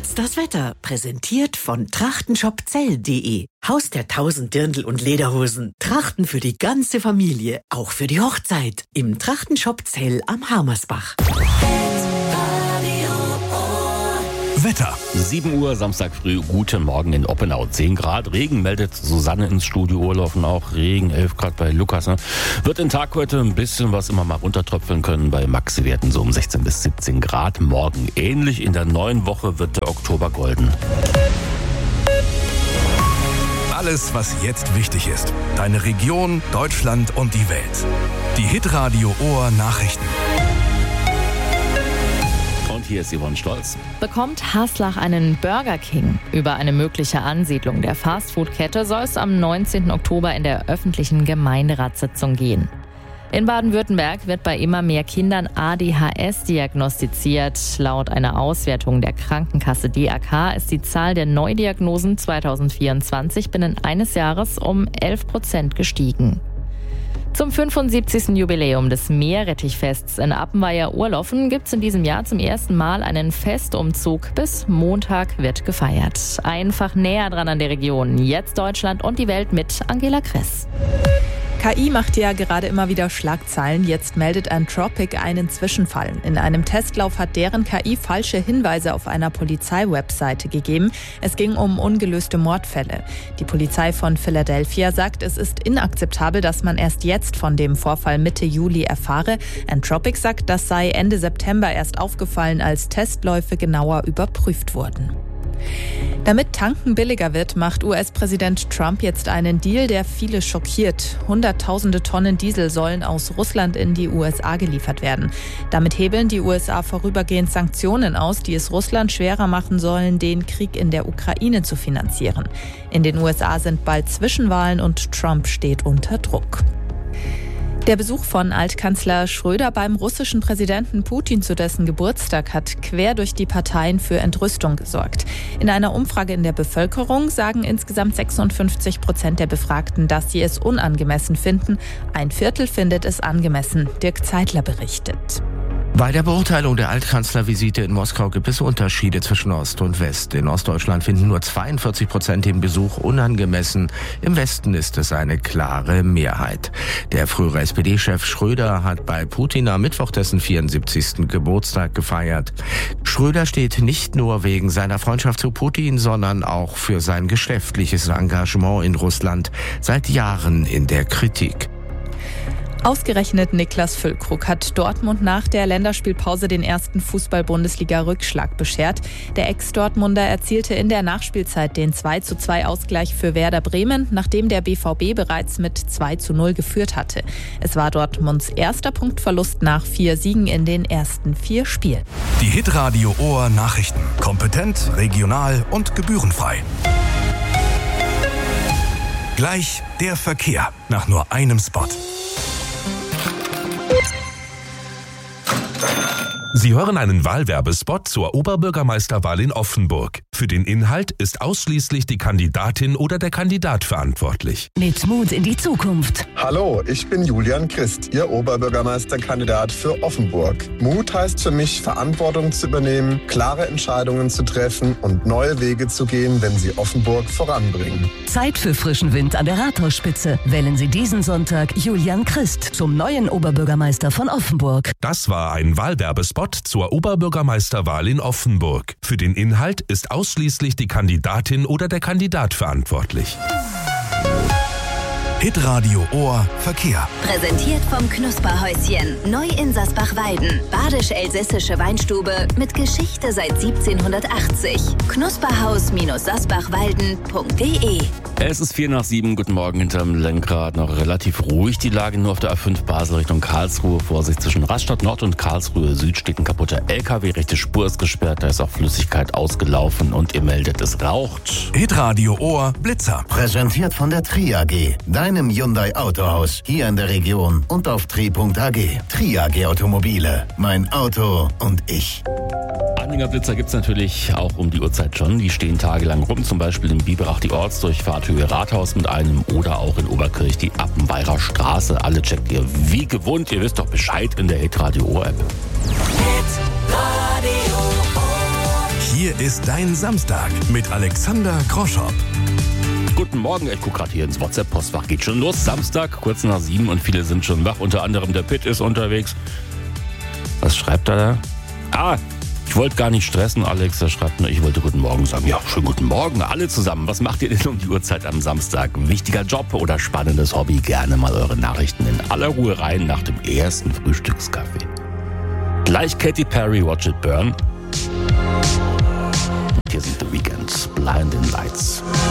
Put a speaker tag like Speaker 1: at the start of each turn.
Speaker 1: Jetzt das Wetter, präsentiert von trachtenshopzell.de. Haus der 1000 Dirndl und Lederhosen. Trachten für die ganze Familie, auch für die Hochzeit. Im Trachtenshop Zell am Harmersbach.
Speaker 2: Wetter.
Speaker 3: 7 Uhr, Samstag früh, guten Morgen in Oppenau. 10 Grad, Regen meldet Susanne ins Studio Urlaub und auch Regen, 11 Grad bei Lukas. Wird den Tag heute ein bisschen was immer mal runtertröpfeln können, bei Maxi-Werten so um 16 bis 17 Grad. Morgen ähnlich, in der neuen Woche wird der Oktober golden.
Speaker 2: Alles, was jetzt wichtig ist. Deine Region, Deutschland und die Welt. Die Hitradio Ohr Nachrichten.
Speaker 3: Und hier ist Yvonne Stolz.
Speaker 4: Bekommt Haslach einen Burger King? Über eine mögliche Ansiedlung der Fastfood-Kette soll es am 19. Oktober in der öffentlichen Gemeinderatssitzung gehen. In Baden-Württemberg wird bei immer mehr Kindern ADHS diagnostiziert. Laut einer Auswertung der Krankenkasse DAK ist die Zahl der Neudiagnosen 2024 binnen eines Jahres um 11% gestiegen. Zum 75. Jubiläum des Meerrettichfests in Appenweier-Urloffen gibt es in diesem Jahr zum ersten Mal einen Festumzug. Bis Montag wird gefeiert. Einfach näher dran an der Region. Jetzt Deutschland und die Welt mit Angela Kress.
Speaker 5: KI macht ja gerade immer wieder Schlagzeilen. Jetzt meldet Anthropic einen Zwischenfall. In einem Testlauf hat deren KI falsche Hinweise auf einer Polizei-Webseite gegeben. Es ging um ungelöste Mordfälle. Die Polizei von Philadelphia sagt, es ist inakzeptabel, dass man erst jetzt von dem Vorfall Mitte Juli erfahre. Anthropic sagt, das sei Ende September erst aufgefallen, als Testläufe genauer überprüft wurden. Damit Tanken billiger wird, macht US-Präsident Trump jetzt einen Deal, der viele schockiert. Hunderttausende Tonnen Diesel sollen aus Russland in die USA geliefert werden. Damit hebeln die USA vorübergehend Sanktionen aus, die es Russland schwerer machen sollen, den Krieg in der Ukraine zu finanzieren. In den USA sind bald Zwischenwahlen und Trump steht unter Druck. Der Besuch von Altkanzler Schröder beim russischen Präsidenten Putin zu dessen Geburtstag hat quer durch die Parteien für Entrüstung gesorgt. In einer Umfrage in der Bevölkerung sagen insgesamt 56% der Befragten, dass sie es unangemessen finden. Ein Viertel findet es angemessen. Dirk Zeitler berichtet.
Speaker 6: Bei der Beurteilung der Altkanzlervisite in Moskau gibt es Unterschiede zwischen Ost und West. In Ostdeutschland finden nur 42% den Besuch unangemessen. Im Westen ist es eine klare Mehrheit. Der frühere SPD-Chef Schröder hat bei Putin am Mittwoch dessen 74. Geburtstag gefeiert. Schröder steht nicht nur wegen seiner Freundschaft zu Putin, sondern auch für sein geschäftliches Engagement in Russland seit Jahren in der Kritik.
Speaker 5: Ausgerechnet Niklas Füllkrug hat Dortmund nach der Länderspielpause den ersten Fußball-Bundesliga-Rückschlag beschert. Der Ex-Dortmunder erzielte in der Nachspielzeit den 2:2-Ausgleich für Werder Bremen, nachdem der BVB bereits mit 2:0 geführt hatte. Es war Dortmunds erster Punktverlust nach 4 Siegen in den ersten 4 Spielen.
Speaker 2: Die Hitradio Ohr Nachrichten. Kompetent, regional und gebührenfrei. Gleich der Verkehr nach nur einem Spot. Sie hören einen Wahlwerbespot zur Oberbürgermeisterwahl in Offenburg. Für den Inhalt ist ausschließlich die Kandidatin oder der Kandidat verantwortlich.
Speaker 7: Mit Mut in die Zukunft.
Speaker 8: Hallo, ich bin Julian Christ, Ihr Oberbürgermeisterkandidat für Offenburg. Mut heißt für mich, Verantwortung zu übernehmen, klare Entscheidungen zu treffen und neue Wege zu gehen, wenn sie Offenburg voranbringen.
Speaker 7: Zeit für frischen Wind an der Rathausspitze. Wählen Sie diesen Sonntag Julian Christ zum neuen Oberbürgermeister von Offenburg.
Speaker 2: Das war ein Wahlwerbespot zur Oberbürgermeisterwahl in Offenburg. Für den Inhalt ist ausschließlich die Kandidatin oder der Kandidat verantwortlich. Hitradio Ohr Verkehr.
Speaker 9: Präsentiert vom Knusperhäuschen. Neu in Sasbach-Weiden. Badisch-elsässische Weinstube mit Geschichte seit 1780. Knusperhaus-sasbachwalden.de.
Speaker 3: Es ist 6:04. Guten Morgen hinterm Lenkrad. Noch relativ ruhig die Lage, nur auf der A5 Basel Richtung Karlsruhe. Vorsicht, zwischen Rastatt Nord und Karlsruhe Süd steht ein kaputter LKW. Rechte Spur ist gesperrt, da ist auch Flüssigkeit ausgelaufen und ihr meldet, es raucht.
Speaker 2: Hitradio Ohr Blitzer.
Speaker 10: Präsentiert von der Tri AG. Deinem Hyundai Autohaus. Hier in der Region und auf tri.ag. Tri AG Automobile. Mein Auto und ich.
Speaker 3: Anhängerblitzer gibt's natürlich auch um die Uhrzeit schon. Die stehen tagelang rum, zum Beispiel in Biberach die Ortsdurchfahrt Höhe Rathaus mit einem oder auch in Oberkirch die Appenweirer Straße. Alle checkt ihr wie gewohnt. Ihr wisst doch Bescheid in der Hitradio Ohr App.
Speaker 2: Hier
Speaker 11: ist dein Samstag mit Alexander Groschopp.
Speaker 3: Guten Morgen, ich gucke gerade hier ins WhatsApp-Postfach. Geht schon los, Samstag, kurz nach 7 und viele sind schon wach. Unter anderem der Pitt ist unterwegs. Was schreibt er da? Ich wollte gar nicht stressen, Alex. Er schreibt nur, ich wollte guten Morgen sagen. Ja, schönen guten Morgen, alle zusammen. Was macht ihr denn um die Uhrzeit am Samstag? Wichtiger Job oder spannendes Hobby? Gerne mal eure Nachrichten in aller Ruhe rein nach dem ersten Frühstückskaffee. Gleich Katy Perry, Watch It Burn. Hier sind The Weeknd, Blinding Lights.